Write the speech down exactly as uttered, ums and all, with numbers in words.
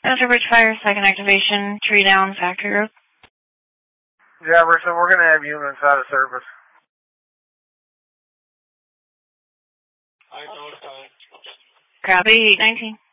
Delta Bridge Fire, second activation, tree down, factory road. Jefferson, we're going to have units out of service. Copy, eight nineteen.